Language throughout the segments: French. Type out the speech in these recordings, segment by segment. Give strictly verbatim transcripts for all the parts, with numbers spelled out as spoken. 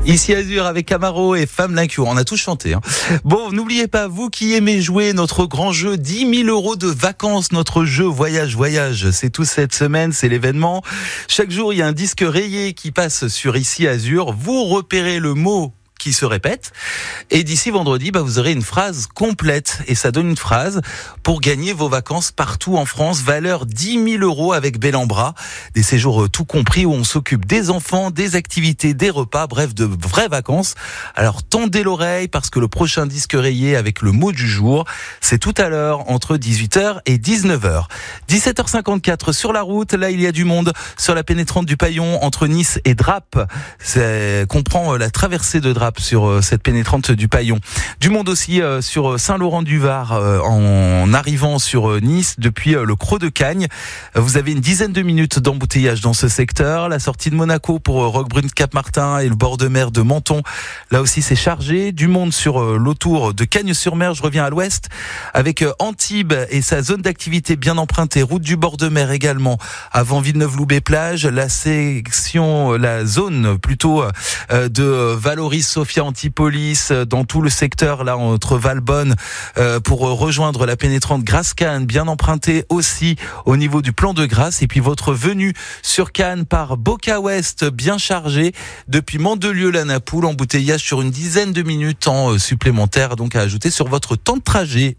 Ici Azur avec Camaro et Femme Lincu. On a tous chanté. Hein. Bon, n'oubliez pas, vous qui aimez jouer notre grand jeu, dix mille euros de vacances, notre jeu Voyage Voyage. C'est tout cette semaine, c'est l'événement. Chaque jour, il y a un disque rayé qui passe sur Ici Azur. Vous repérez le mot qui se répète. Et d'ici vendredi, bah, vous aurez une phrase complète. Et ça donne une phrase pour gagner vos vacances partout en France. Valeur dix mille euros avec Bellambra. Des séjours tout compris où on s'occupe des enfants, des activités, des repas, bref, de vraies vacances. Alors tendez l'oreille parce que le prochain disque rayé avec le mot du jour, c'est tout à l'heure entre dix-huit heures et dix-neuf heures. dix-sept heures cinquante-quatre sur la route. Là, il y a du monde sur la pénétrante du Paillon entre Nice et Draps. Ça comprend la traversée de Draps sur cette pénétrante du Paillon. Du monde aussi euh, sur Saint-Laurent-du-Var euh, en arrivant sur Nice depuis euh, le Creux de Cagnes. Vous avez une dizaine de minutes d'embouteillage dans ce secteur. La sortie de Monaco pour euh, Roquebrune-Cap-Martin et le bord de mer de Menton. Là aussi c'est chargé. Du monde sur euh, l'autour de Cagnes-sur-Mer. Je reviens à l'ouest avec euh, Antibes et sa zone d'activité bien empruntée. Route du bord de mer également avant Villeneuve-Loubet-Plage. La section, la zone plutôt euh, de Valoris Sophia Antipolis, dans tout le secteur là entre Valbonne euh, pour rejoindre la pénétrante Grasse-Cannes, bien empruntée aussi au niveau du plan de Grasse. Et puis votre venue sur Cannes par Boca Ouest, bien chargée depuis Mandelieu-la-Napoule, embouteillage sur une dizaine de minutes en supplémentaire, donc à ajouter sur votre temps de trajet.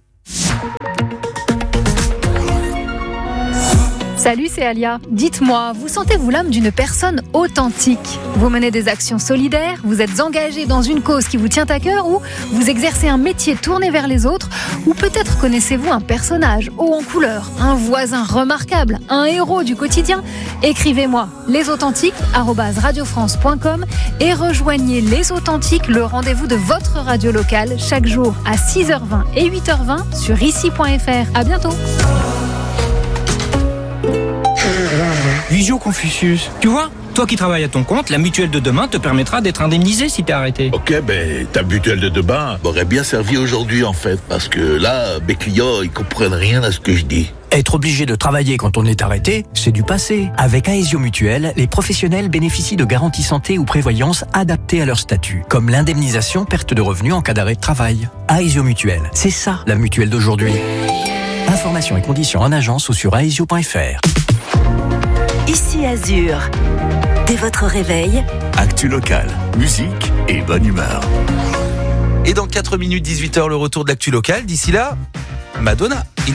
Salut, c'est Alia. Dites-moi, vous sentez-vous l'âme d'une personne authentique ? Vous menez des actions solidaires, vous êtes engagé dans une cause qui vous tient à cœur ou vous exercez un métier tourné vers les autres ou peut-être connaissez-vous un personnage haut en couleur, un voisin remarquable, un héros du quotidien ? Écrivez-moi lesauthentiques arobase radiofrance point com et rejoignez Les Authentiques, le rendez-vous de votre radio locale chaque jour à six heures vingt et huit heures vingt sur ici point f r. À bientôt. Visio Confucius. Tu vois, toi qui travailles à ton compte, la mutuelle de demain te permettra d'être indemnisé si t'es arrêté. Ok, ben ta mutuelle de demain m'aurait bien servi aujourd'hui en fait, parce que là, mes clients, ils comprennent rien à ce que je dis. Être obligé de travailler quand on est arrêté, c'est du passé. Avec Aesio Mutuelle, les professionnels bénéficient de garanties santé ou prévoyance adaptées à leur statut, comme l'indemnisation perte de revenus en cas d'arrêt de travail. Aesio Mutuelle, c'est ça la mutuelle d'aujourd'hui. Informations et conditions en agence ou sur aesio point f r. Ici Azur. Dès votre réveil, actu local, musique et bonne humeur. Et dans quatre minutes, dix-huit heures, le retour de l'actu locale. D'ici là, Madonna.